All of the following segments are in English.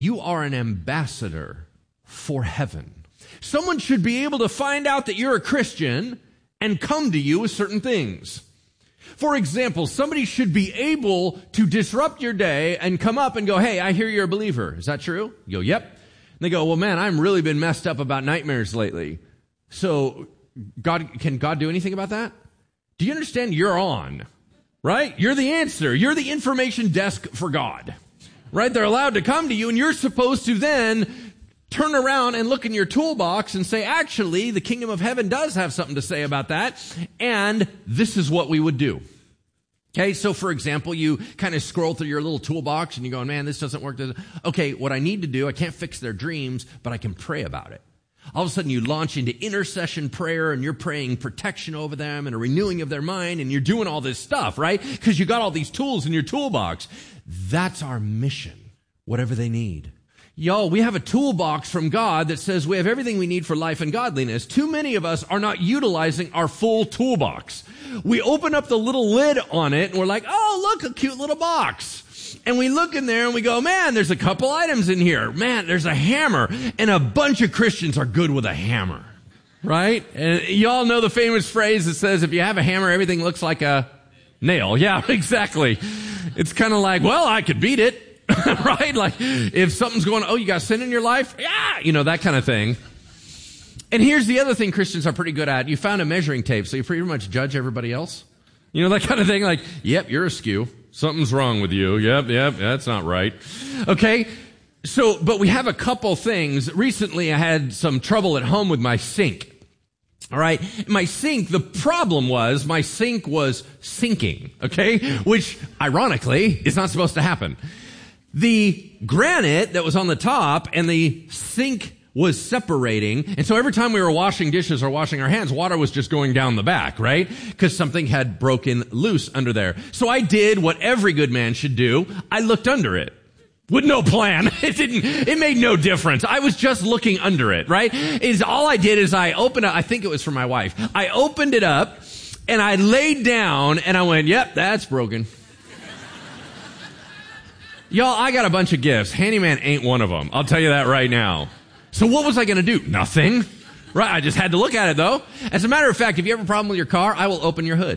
You are an ambassador for heaven. Someone should be able to find out that you're a Christian and come to you with certain things. For example, somebody should be able to disrupt your day and come up and go, hey, I hear you're a believer. Is that true? You go, yep. And they go, well, man, I've really been messed up about nightmares lately. So can God do anything about that? Do you understand? You're on, right? You're the answer. You're the information desk for God, right? They're allowed to come to you, and you're supposed to then turn around and look in your toolbox and say, actually, the kingdom of heaven does have something to say about that, and this is what we would do. Okay, so for example, you kind of scroll through your little toolbox and you're going, man, this doesn't work. Okay, what I need to do, I can't fix their dreams, but I can pray about it. All of a sudden you launch into intercession prayer and you're praying protection over them and a renewing of their mind, and you're doing all this stuff, right? Because you got all these tools in your toolbox. That's our mission, whatever they need. Y'all, we have a toolbox from God that says we have everything we need for life and godliness. Too many of us are not utilizing our full toolbox. We open up the little lid on it and we're like, oh, look, a cute little box. And we look in there and we go, man, there's a couple items in here. Man, there's a hammer. And a bunch of Christians are good with a hammer, right? And y'all know the famous phrase that says, if you have a hammer, everything looks like a nail. Yeah, exactly. It's kind of like, well, I could beat it. Right? Like, if something's going, oh, you got sin in your life? Yeah! You know, that kind of thing. And here's the other thing Christians are pretty good at. You found a measuring tape, so you pretty much judge everybody else. You know, that kind of thing. Like, yep, you're askew. Something's wrong with you. Yep, that's not right. Okay? So, but we have a couple things. Recently, I had some trouble at home with my sink. All right. My sink, the problem was my sink was sinking. Okay? Which, ironically, is not supposed to happen. The granite that was on the top and the sink was separating. And so every time we were washing dishes or washing our hands, water was just going down the back, right? Because something had broken loose under there. So I did what every good man should do. I looked under it. With no plan. It made no difference. I was just looking under it, right? All I did is I opened it. I think it was for my wife. I opened it up and I laid down and I went, yep, that's broken. Y'all, I got a bunch of gifts. Handyman ain't one of them. I'll tell you that right now. So what was I going to do? Nothing. Right? I just had to look at it, though. As a matter of fact, if you have a problem with your car, I will open your hood.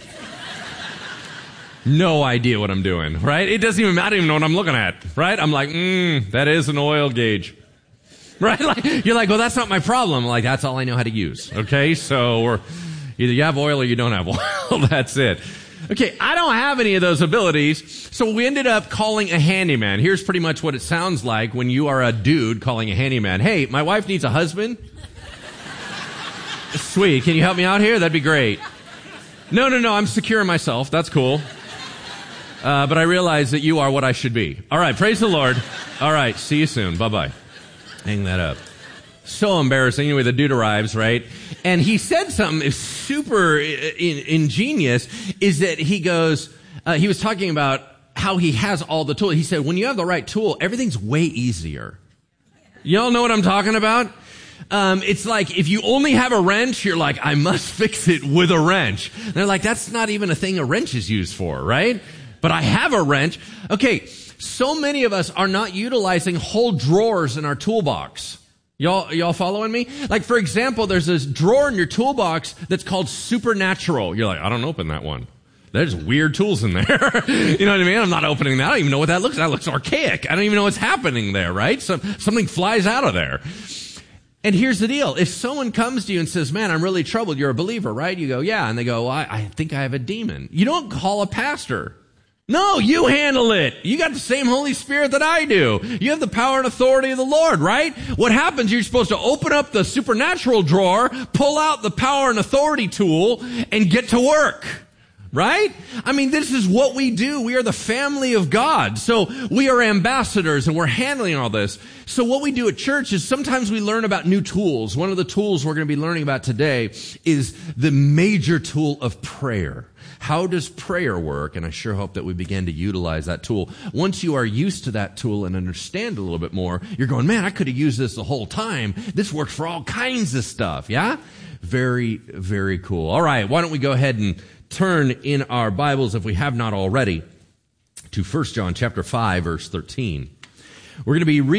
No idea what I'm doing, right? It doesn't even, I don't even know what I'm looking at, right? I'm like, that is an oil gauge. Right? Like, you're like, well, that's not my problem. I'm like, that's all I know how to use. Okay? So either you have oil or you don't have oil. That's it. Okay, I don't have any of those abilities, so we ended up calling a handyman. Here's pretty much what it sounds like when you are a dude calling a handyman. Hey, my wife needs a husband. Sweet, can you help me out here? That'd be great. No, I'm secure in myself. That's cool. But I realize that you are what I should be. All right, praise the Lord. All right, see you soon. Bye-bye. Hang that up. So embarrassing. Anyway, the dude arrives, right? And he said something super ingenious, is that he goes, he was talking about how he has all the tools. He said, when you have the right tool, everything's way easier. Y'all know what I'm talking about? It's like if you only have a wrench, you're like, I must fix it with a wrench. And they're like, that's not even a thing a wrench is used for, right? But I have a wrench. Okay, so many of us are not utilizing whole drawers in our toolbox. Y'all following me? Like, for example, there's this drawer in your toolbox that's called Supernatural. You're like, I don't open that one. There's weird tools in there. You know what I mean? I'm not opening that. I don't even know what that looks like. That looks archaic. I don't even know what's happening there, right? Something flies out of there. And here's the deal. If someone comes to you and says, man, I'm really troubled, you're a believer, right? You go, yeah. And they go, well, I think I have a demon. You don't call a pastor. No, you handle it. You got the same Holy Spirit that I do. You have the power and authority of the Lord, right? What happens, you're supposed to open up the supernatural drawer, pull out the power and authority tool, and get to work. Right? I mean, this is what we do. We are the family of God. So we are ambassadors and we're handling all this. So what we do at church is sometimes we learn about new tools. One of the tools we're going to be learning about today is the major tool of prayer. How does prayer work? And I sure hope that we begin to utilize that tool. Once you are used to that tool and understand a little bit more, you're going, man, I could have used this the whole time. This works for all kinds of stuff. Yeah? Very, very cool. All right. Why don't we go ahead and turn in our Bibles, if we have not already, to 1 John chapter 5, verse 13. We're going to be